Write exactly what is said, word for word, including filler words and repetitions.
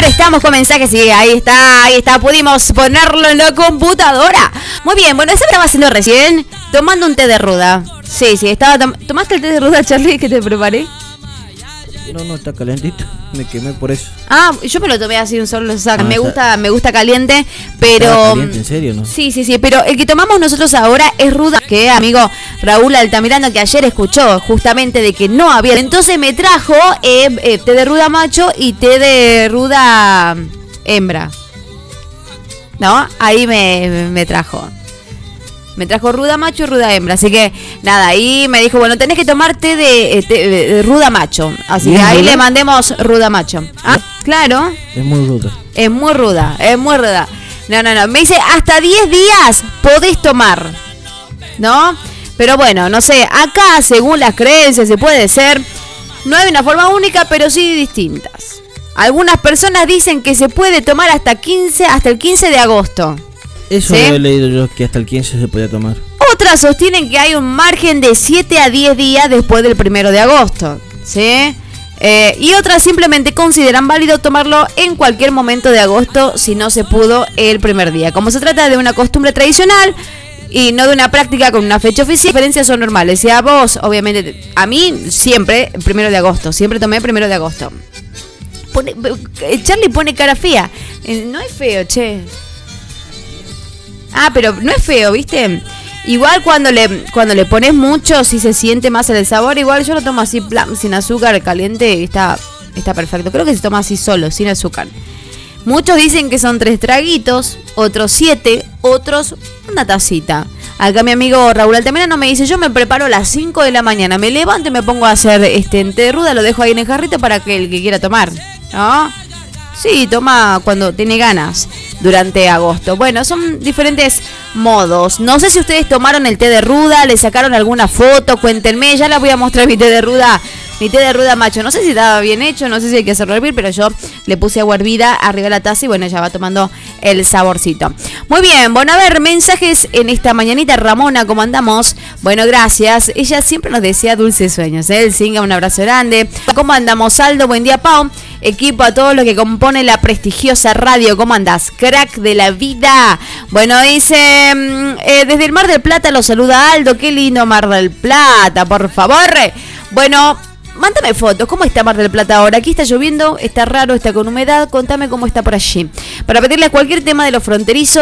señor, estamos con mensajes. Sí, ahí está, ahí está. Pudimos ponerlo en la computadora. Muy bien, bueno, eso lo estaba haciendo recién, tomando un té de ruda. Sí, sí, estaba tom- ¿Tomaste el té de ruda, Charlie, que te preparé? No, no, está calentito. Me quemé por eso. Ah, yo me lo tomé así un solo saco. Ah, me está... gusta, me gusta caliente, pero... caliente, ¿en serio, no? Sí, sí, sí, pero el que tomamos nosotros ahora es ruda, que amigo Raúl Altamirano, que ayer escuchó justamente de que no había. Entonces me trajo eh, eh, té de ruda macho y té de ruda hembra. ¿No? Ahí me, me trajo. Me trajo ruda macho y ruda hembra. Así que, nada, ahí me dijo, bueno, tenés que tomarte de, de, de, de ruda macho. Así que ahí ruda? Le mandemos ruda macho. Ah, claro. Es muy ruda. Es muy ruda, es muy ruda. No, no, no. Me dice, hasta diez días podés tomar. ¿No? Pero bueno, no sé. Acá, según las creencias, se puede ser. No hay una forma única, pero sí distintas. Algunas personas dicen que se puede tomar hasta quince, hasta el quince de agosto. Eso ¿sí? Lo he leído yo, que hasta el quince se podía tomar. Otras sostienen que hay un margen de siete a diez días después del primero de agosto. ¿Sí? Eh, y otras simplemente consideran válido tomarlo en cualquier momento de agosto si no se pudo el primer día. Como se trata de una costumbre tradicional y no de una práctica con una fecha oficial, las diferencias son normales. Si a vos, obviamente, a mí siempre, primero de agosto, siempre tomé primero de agosto. Pone, Charlie pone cara fea. Eh, no es feo, che. Ah, pero no es feo, ¿viste? Igual cuando le cuando le pones mucho, si se siente más el sabor. Igual yo lo tomo así, plan, sin azúcar, caliente, y está, está perfecto. Creo que se toma así solo, sin azúcar. Muchos dicen que son tres traguitos, otros siete, otros una tacita. Acá mi amigo Raúl Altamirano me dice, yo me preparo a las cinco de la mañana, me levanto y me pongo a hacer este té de ruda, lo dejo ahí en el jarrito para que el que quiera tomar, ¿no? Sí, toma cuando tiene ganas durante agosto. Bueno, son diferentes modos. No sé si ustedes tomaron el té de ruda, le sacaron alguna foto, cuéntenme. Ya les voy a mostrar mi té de ruda, mi té de ruda macho. No sé si estaba bien hecho, no sé si hay que hacerlo hervir, pero yo le puse agua hervida arriba de la taza y bueno, ya va tomando el saborcito. Muy bien, bueno, a ver, mensajes en esta mañanita. Ramona, ¿cómo andamos? Bueno, gracias. Ella siempre nos decía dulces sueños, ¿eh? El Singa, un abrazo grande. ¿Cómo andamos, Aldo? Buen día, Pau. Equipo, a todos los que compone la prestigiosa radio. ¿Cómo andás? Crack de la vida. Bueno, dice, eh, desde el Mar del Plata lo saluda Aldo. Qué lindo Mar del Plata, por favor. Bueno, mándame fotos. ¿Cómo está Mar del Plata ahora? Aquí está lloviendo, está raro, está con humedad. Contame cómo está por allí. Para pedirles cualquier tema de los fronterizos.